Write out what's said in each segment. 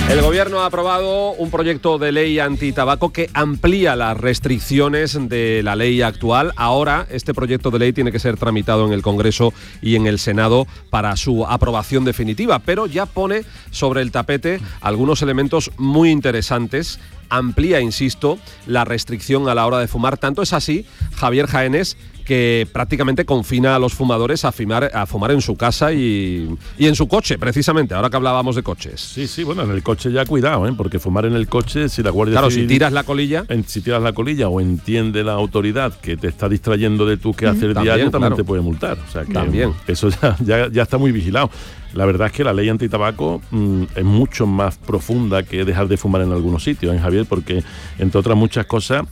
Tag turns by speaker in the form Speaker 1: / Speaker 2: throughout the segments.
Speaker 1: El Gobierno ha aprobado un proyecto de ley antitabaco que amplía las restricciones de la ley actual. Ahora, este proyecto de ley tiene que ser tramitado en el Congreso y en el Senado para su aprobación definitiva, pero ya pone sobre el tapete algunos elementos muy interesantes. Amplía, insisto, la restricción a la hora de fumar. Tanto es así, Javier Jaénes, que prácticamente confina a los fumadores a fumar en su casa y en su coche, precisamente, ahora que hablábamos de coches.
Speaker 2: Sí, bueno, en el coche ya cuidado, porque fumar en el coche, si la Guardia
Speaker 1: Civil...
Speaker 2: Claro,
Speaker 1: si tiras la colilla...
Speaker 2: Si tiras la colilla o entiende la autoridad que te está distrayendo de tu quehacer diario, también te puede multar. O sea que
Speaker 1: también.
Speaker 2: Eso ya está muy vigilado. La verdad es que la ley antitabaco es mucho más profunda que dejar de fumar en algunos sitios, Javier, porque, entre otras muchas cosas...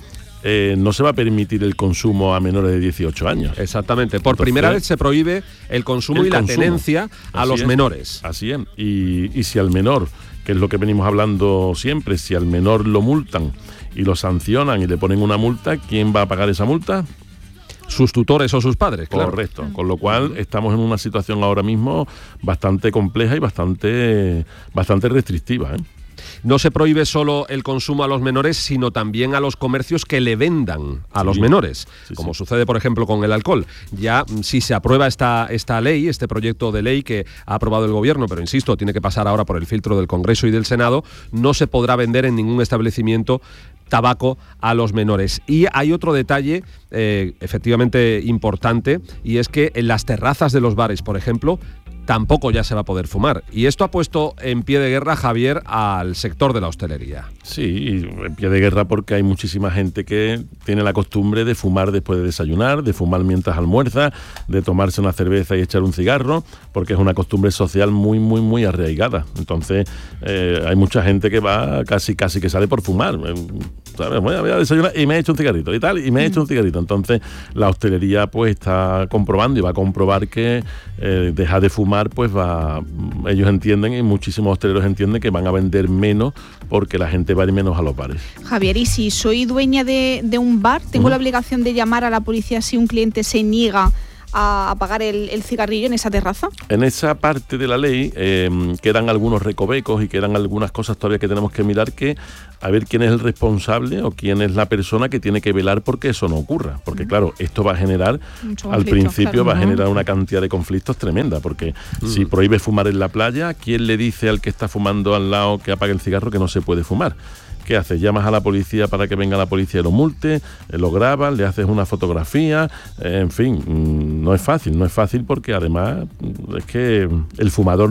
Speaker 2: no se va a permitir el consumo a menores de 18 años.
Speaker 1: Exactamente. Por primera vez se prohíbe el consumo y la tenencia a los menores.
Speaker 2: Así es. Y si al menor, que es lo que venimos hablando siempre, si al menor lo multan y lo sancionan y le ponen una multa, ¿quién va a pagar esa multa?
Speaker 1: Sus tutores o sus padres, claro.
Speaker 2: Correcto. Con lo cual estamos en una situación ahora mismo bastante compleja y bastante restrictiva,
Speaker 1: No se prohíbe solo el consumo a los menores, sino también a los comercios que le vendan a los menores, como sucede, por ejemplo, con el alcohol. Ya, si se aprueba esta ley, este proyecto de ley que ha aprobado el Gobierno, pero insisto, tiene que pasar ahora por el filtro del Congreso y del Senado, no se podrá vender en ningún establecimiento tabaco a los menores. Y hay otro detalle efectivamente importante, y es que en las terrazas de los bares, por ejemplo, tampoco ya se va a poder fumar. Y esto ha puesto en pie de guerra, Javier, al sector de la hostelería.
Speaker 2: Sí, en pie de guerra porque hay muchísima gente que tiene la costumbre de fumar después de desayunar, de fumar mientras almuerza, de tomarse una cerveza y echar un cigarro, porque es una costumbre social muy, muy, muy arraigada. Entonces, hay mucha gente que va casi que sale por fumar. ¿Sabes? Voy a desayunar y me he hecho un cigarrito y tal, y me he hecho un cigarrito. Entonces, la hostelería pues está comprobando y va a comprobar que dejar de fumar, pues ellos entienden, y muchísimos hosteleros entienden, que van a vender menos porque la gente va a ir menos a los bares.
Speaker 3: Javier, ¿y si soy dueña de un bar, tengo la obligación de llamar a la policía si un cliente se niega a apagar el cigarrillo en esa terraza?
Speaker 2: En esa parte de la ley quedan algunos recovecos y quedan algunas cosas todavía que tenemos que mirar, que a ver quién es el responsable o quién es la persona que tiene que velar porque eso no ocurra. Porque claro, esto va a generar, al principio va a generar una cantidad de conflictos tremenda, porque si prohíbe fumar en la playa, ¿quién le dice al que está fumando al lado que apague el cigarro que no se puede fumar? ¿Qué haces? Llamas a la policía para que venga la policía y lo multe, lo grabas, le haces una fotografía, en fin, no es fácil porque además es que el fumador,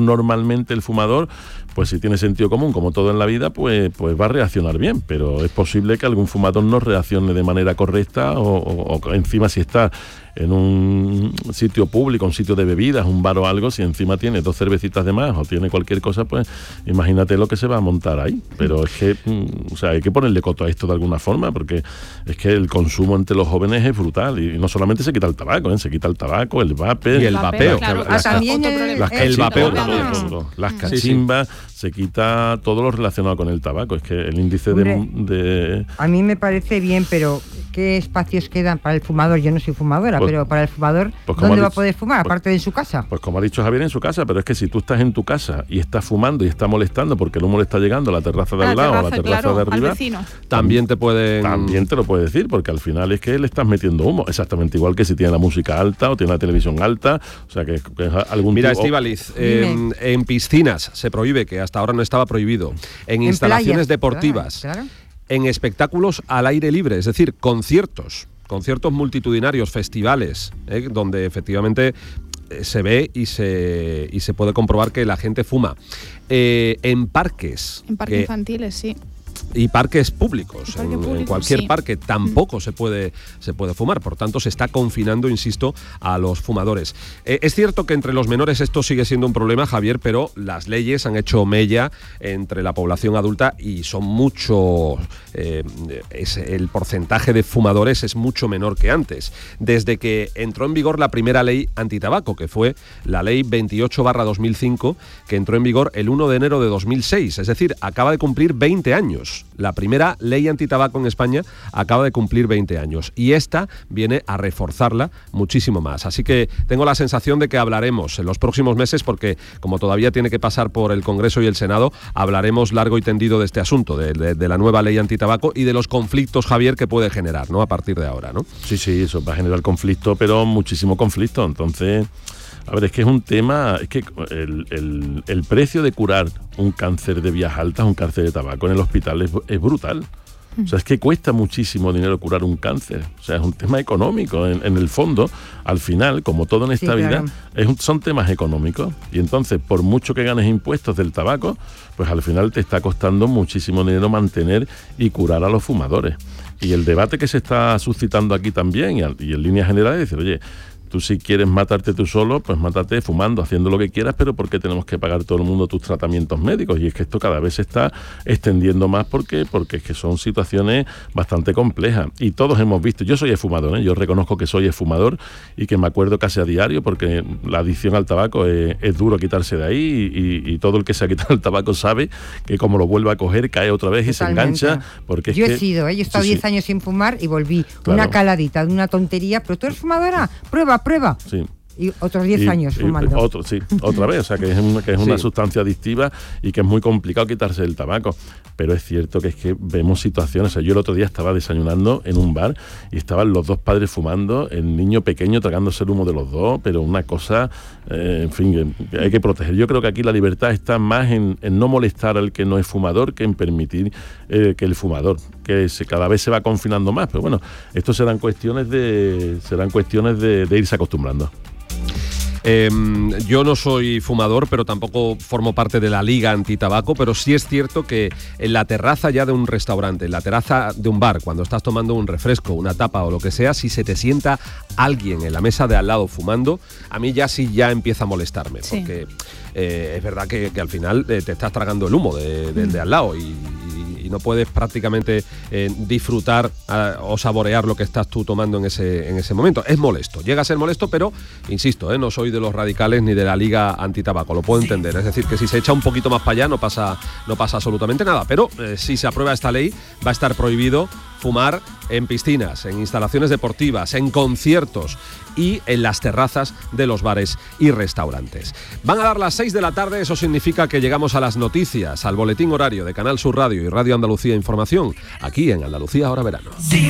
Speaker 2: pues si tiene sentido común, como todo en la vida, pues va a reaccionar bien, pero es posible que algún fumador no reaccione de manera correcta o encima, si está en un sitio público, un sitio de bebidas, un bar o algo, si encima tiene 2 cervecitas de más o tiene cualquier cosa, pues imagínate lo que se va a montar ahí. Pero es que, hay que ponerle coto a esto de alguna forma, porque es que el consumo entre los jóvenes es brutal, y no solamente se quita el tabaco, se quita el tabaco, el vape...
Speaker 1: Y el vapeo.
Speaker 3: Claro,
Speaker 2: las cachimbas, se quita todo lo relacionado con el tabaco. Es que el índice de...
Speaker 4: A mí me parece bien, pero ¿qué espacios quedan para el fumador? Yo no soy fumadora, pero para el fumador, ¿dónde va a poder fumar? Aparte de en su casa.
Speaker 2: Pues como ha dicho Javier, en su casa, pero es que si tú estás en tu casa y estás fumando y estás molestando porque el humo le está llegando a la terraza de al lado, a la terraza de arriba,
Speaker 1: también te
Speaker 2: lo puede decir, porque al final es que le estás metiendo humo, exactamente igual que si tiene la música alta o tiene la televisión alta, o sea que es algún
Speaker 1: Mira, Estíbaliz, en piscinas se prohíbe, que hasta ahora no estaba prohibido, en instalaciones playas, deportivas, claro. En espectáculos al aire libre, es decir, conciertos multitudinarios, festivales, donde efectivamente se ve y se puede comprobar que la gente fuma. En parques.
Speaker 3: En parques infantiles, sí.
Speaker 1: Y parques públicos, en cualquier parque tampoco se puede fumar, por tanto se está confinando, insisto, a los fumadores. Es cierto que entre los menores esto sigue siendo un problema, Javier, pero las leyes han hecho mella entre la población adulta y son mucho... el porcentaje de fumadores es mucho menor que antes. Desde que entró en vigor la primera ley antitabaco, que fue la ley 28/2005, que entró en vigor el 1 de enero de 2006, es decir, acaba de cumplir 20 años. años. La primera ley antitabaco en España acaba de cumplir 20 años y esta viene a reforzarla muchísimo más. Así que tengo la sensación de que hablaremos en los próximos meses, porque como todavía tiene que pasar por el Congreso y el Senado, hablaremos largo y tendido de este asunto, de la nueva ley antitabaco y de los conflictos, Javier, que puede generar, ¿no?, a partir de ahora, ¿no?
Speaker 2: Sí, eso va a generar conflicto, pero muchísimo conflicto. Entonces, a ver, es que es un tema, es que el precio de curar un cáncer de vías altas, un cáncer de tabaco en el hospital es brutal. O sea, es que cuesta muchísimo dinero curar un cáncer. O sea, es un tema económico. En el fondo, al final, como todo en esta vida, son temas económicos. Y entonces, por mucho que ganes impuestos del tabaco, pues al final te está costando muchísimo dinero mantener y curar a los fumadores. Y el debate que se está suscitando aquí también, y en líneas generales, es decir, oye, tú si quieres matarte tú solo, pues mátate fumando, haciendo lo que quieras, pero ¿por qué tenemos que pagar todo el mundo tus tratamientos médicos? Y es que esto cada vez se está extendiendo más porque es que son situaciones bastante complejas. Y todos hemos visto, yo soy fumador, yo reconozco que soy fumador y que me acuerdo casi a diario, porque la adicción al tabaco es duro quitarse de ahí y todo el que se ha quitado el tabaco sabe que como lo vuelve a coger, cae otra vez. Totalmente. Y se engancha. Porque
Speaker 4: yo he estado 10 años sin fumar y volví. Claro. Una caladita de una tontería, pero tú eres fumadora, prueba. Sí. Y otros 10 años fumando.
Speaker 2: Otra vez, o sea, que es una sustancia adictiva y que es muy complicado quitarse el tabaco. Pero es cierto que es que vemos situaciones, o sea, yo el otro día estaba desayunando en un bar y estaban los dos padres fumando, el niño pequeño tragándose el humo de los dos, pero una cosa, en fin, que hay que proteger. Yo creo que aquí la libertad está más en no molestar al que no es fumador que en permitir que el fumador, que cada vez se va confinando más. Pero bueno, esto serán cuestiones de irse acostumbrando.
Speaker 1: Yo no soy fumador, pero tampoco formo parte de la Liga Antitabaco, pero sí es cierto que en la terraza ya de un restaurante, en la terraza de un bar, cuando estás tomando un refresco, una tapa o lo que sea, si se te sienta alguien en la mesa de al lado fumando, a mí ya empieza a molestarme, porque es verdad que al final te estás tragando el humo del de al lado y no puedes prácticamente disfrutar o saborear lo que estás tú tomando en ese momento. Es molesto, llega a ser molesto, pero insisto, no soy de los radicales ni de la Liga Antitabaco, lo puedo entender. Es decir, que si se echa un poquito más para allá no pasa absolutamente nada, pero si se aprueba esta ley va a estar prohibido fumar en piscinas, en instalaciones deportivas, en conciertos y en las terrazas de los bares y restaurantes. Van a dar las 6 de la tarde, eso significa que llegamos a las noticias, al boletín horario de Canal Sur Radio y Radio Andalucía Información, aquí en Andalucía Ahora Verano.